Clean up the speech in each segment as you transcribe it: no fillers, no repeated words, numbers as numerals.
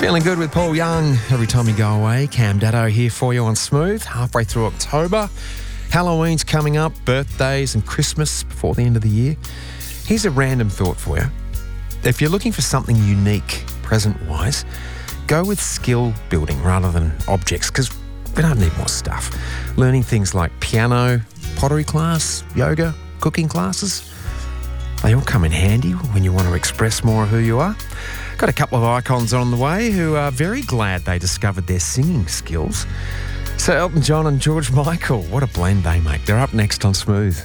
Feeling good with Paul Young. Every time you go away, Cam Daddo here for you on Smooth. Halfway through October. Halloween's coming up, birthdays and Christmas before the end of the year. Here's a random thought for you. If you're looking for something unique present-wise, go with skill building rather than objects, because we don't need more stuff. Learning things like piano, pottery class, yoga, cooking classes, they all come in handy when you want to express more of who you are. Got a couple of icons on the way who are very glad they discovered their singing skills. So Elton John and George Michael, what a blend they make. They're up next on Smooth.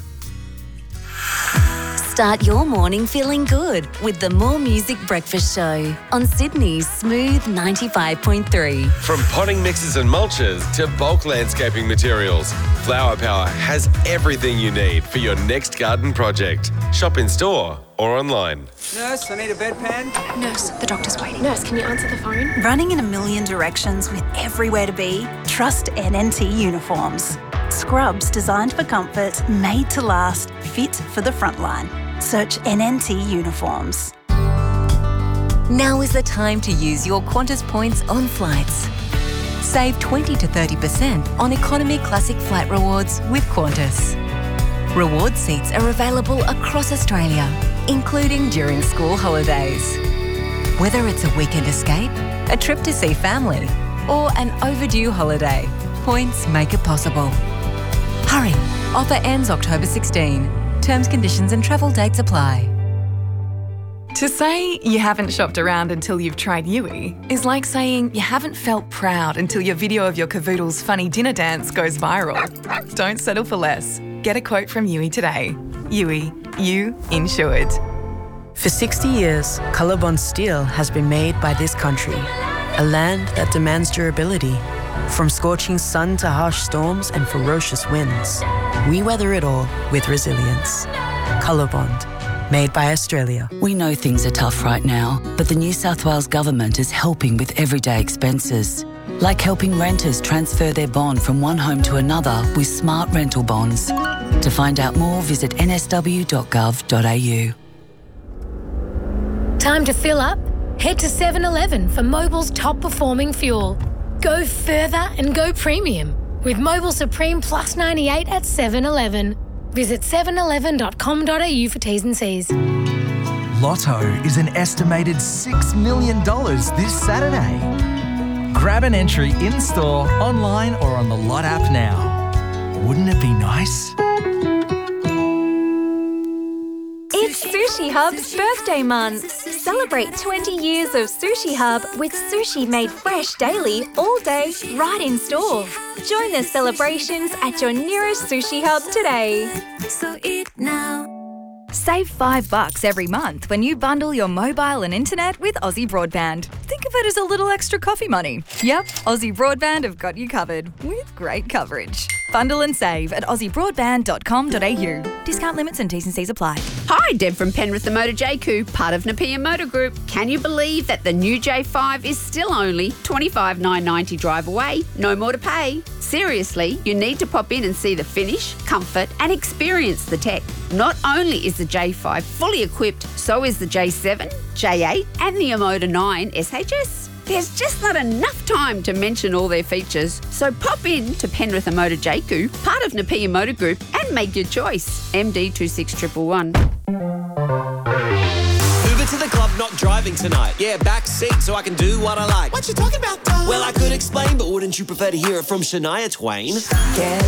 Start your morning feeling good with the More Music Breakfast Show on Sydney's Smooth 95.3. From potting mixes and mulches to bulk landscaping materials, Flower Power has everything you need for your next garden project. Shop in store or online. Nurse, I need a bedpan. Nurse, the doctor's waiting. Nurse, can you answer the phone? Running in a million directions with everywhere to be? Trust NNT Uniforms. Scrubs designed for comfort, made to last, fit for the front line. Search NNT Uniforms. Now is the time to use your Qantas points on flights. Save 20 to 30% on Economy Classic Flight Rewards with Qantas. Reward seats are available across Australia, including during school holidays. Whether it's a weekend escape, a trip to see family, or an overdue holiday, points make it possible. Hurry! Offer ends October 16. Terms, conditions and travel dates apply. To say you haven't shopped around until you've tried Yui is like saying you haven't felt proud until your video of your cavoodle's funny dinner dance goes viral. Don't settle for less. Get a quote from Yui today. Yui, you insured. For 60 years, Colorbond steel has been made by this country, a land that demands durability. From scorching sun to harsh storms and ferocious winds, we weather it all with resilience. Colorbond, made by Australia. We know things are tough right now, but the New South Wales Government is helping with everyday expenses, like helping renters transfer their bond from one home to another with smart rental bonds. To find out more, visit nsw.gov.au. Time to fill up? Head to 7-Eleven for Mobil's top performing fuel. Go further and go premium with Mobil Supreme Plus 98 at 7-Eleven. Visit 7eleven.com.au for T's and C's. Lotto is an estimated $6 million this Saturday. Grab an entry in-store, online or on the Lot app now. Wouldn't it be nice? It's Sushi Hub's birthday month. Celebrate 20 years of Sushi Hub with sushi made fresh daily, all day, right in store. Join the celebrations at your nearest Sushi Hub today. So eat now. Save $5 every month when you bundle your mobile and internet with Aussie Broadband. Think of it as a little extra coffee money. Yep, Aussie Broadband have got you covered with great coverage. Bundle and save at aussiebroadband.com.au. Discount limits and T's and C's apply. Hi, Deb from Penrith the Motor JQ, part of Napier Motor Group. Can you believe that the new J5 is still only $25,990 drive away? No more to pay. Seriously, you need to pop in and see the finish, comfort and experience the tech. Not only is the J5 fully equipped, so is the J7, J8 and the Omoda 9 SHS. There's just not enough time to mention all their features. So pop in to Penrith Motor JQ, part of Napier Motor Group, and make your choice. MD 26111. Uber to the club, not driving tonight. Yeah, back seat so I can do what I like. What you talking about, dog? Well, I could explain, but wouldn't you prefer to hear it from Shania Twain? Yeah.